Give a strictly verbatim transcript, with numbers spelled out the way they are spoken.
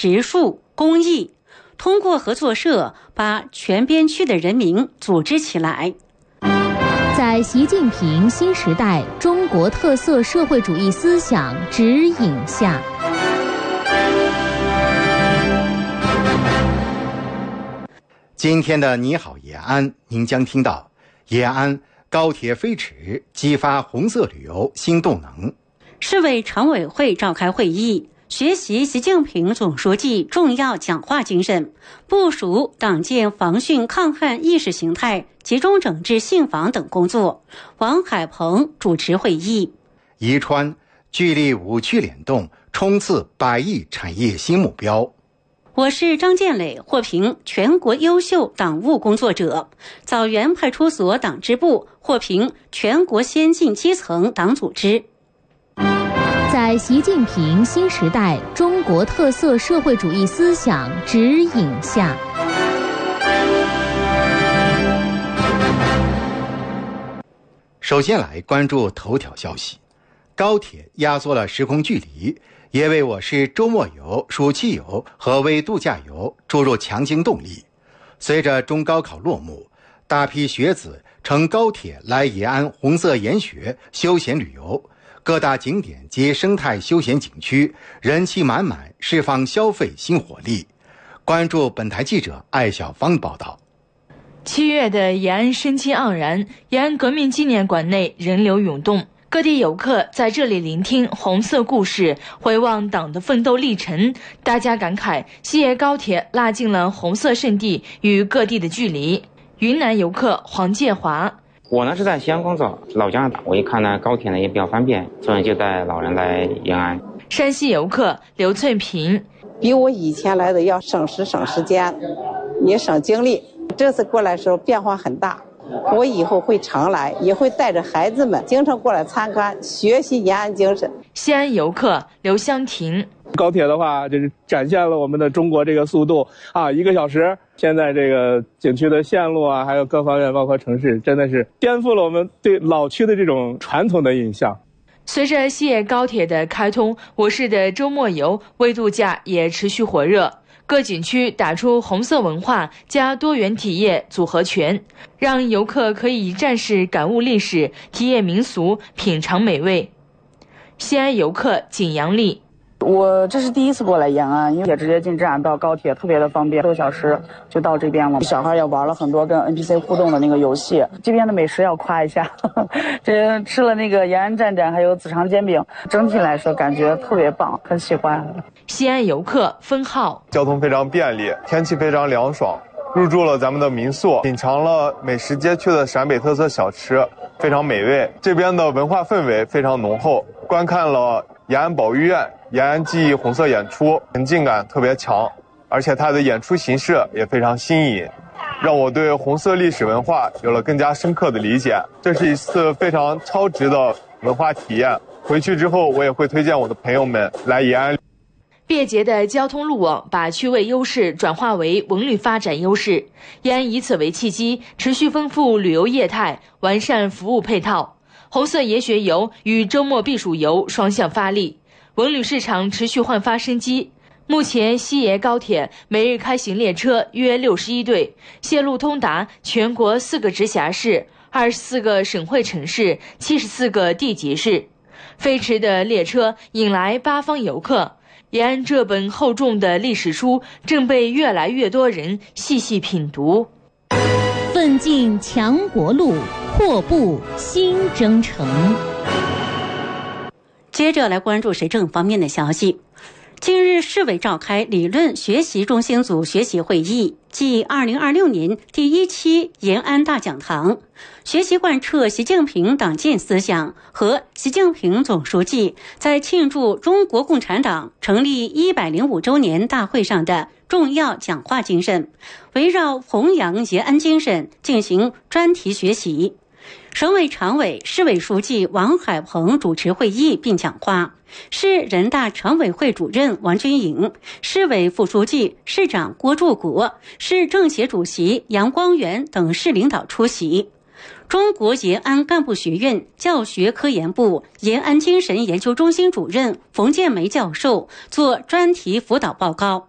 植树、公益，通过合作社把全边区的人民组织起来。 在习近平新时代中国特色社会主义思想指引下， 今天的你好延安，您将听到延安高铁飞驰激发红色旅游新动能。 市委常委会召开会议，学习习近平总书记重要讲话精神，部署党建防汛抗旱意识形态集中整治信访等工作。王海鹏主持会议。 宜川聚力五区联动，冲刺百亿产业新目标。 我是张建磊，获评全国优秀党务工作者。枣园派出所党支部获评全国先进基层党组织。 在习近平新时代中国特色社会主义思想指引下， 首先来关注头条消息。高铁压缩了时空距离，也为我市周末游、暑期游和微度假游注入强劲动力。随着中高考落幕，大批学子乘高铁来延安红色研学休闲旅游，各大景点及生态休闲景区人气满满，释放消费新活力。关注本台记者艾小芳报道。 七月的延安生机盎然，延安革命纪念馆内人流涌动，各地游客在这里聆听红色故事，回望党的奋斗历程。大家感慨西延高铁拉近了红色圣地与各地的距离。云南游客黄介华， 我呢是在西安工作，老家我一看呢高铁呢也比较方便，所以就带老人来延安。 山西游客刘翠萍， 比我以前来的要省时省时间，也省精力。这次过来的时候变化很大，我以后会常来，也会带着孩子们经常过来参观，学习延安精神。 西安游客刘香婷， 高铁的话，就是展现了我们的中国这个速度啊，一个小时。现在这个景区的线路啊，还有各方面，包括城市，真的是颠覆了我们对老区的这种传统的印象。 随着西延高铁的开通，我市的周末游、微度假也持续火热。各景区打出红色文化加多元体验组合拳，让游客可以一站式感悟历史、体验民俗、品尝美味。西安游客景阳丽， 我这是第一次过来延安，因为也直接进站到高铁特别的方便，六小时就到这边了。小孩也玩了很多跟 N P C 互动的那个游戏。这边的美食要夸一下，呵呵，这吃了那个延安蘸蘸还有子肠煎饼，整体来说感觉特别棒，很喜欢。 西安游客分号， 交通非常便利，天气非常凉爽，入住了咱们的民宿，品尝了美食街区的陕北特色小吃，非常美味。这边的文化氛围非常浓厚，观看了延安保育院延安记忆红色演出，沉浸感特别强，而且它的演出形式也非常新颖，让我对红色历史文化有了更加深刻的理解。这是一次非常超值的文化体验，回去之后我也会推荐我的朋友们来延安。 便捷的交通路网把区位优势转化为文旅发展优势，延安以此为契机，持续丰富旅游业态，完善服务配套。红色研学游与周末避暑游双向发力，文旅市场持续焕发生机。目前西延高铁每日开行列车约六十一对，线路通达全国四个直辖市、二十四个省会城市、七十四个地级市。飞驰的列车引来八方游客，延安这本厚重的历史书正被越来越多人细细品读。 奋进强国路，阔步新征程。 接着来关注时政方面的消息。近日，市委召开理论学习中心组学习会议，暨二零二六年第一期延安大讲堂，学习贯彻习近平党建思想和习近平总书记在庆祝中国共产党成立一百零五周年大会上的重要讲话精神，围绕弘扬延安精神进行专题学习。省委常委、市委书记王海鹏主持会议并讲话，市人大常委会主任王军营、市委副书记、市长郭柱国、市政协主席杨光元等市领导出席。中国延安干部学院教学科研部延安精神研究中心主任冯建梅教授做专题辅导报告，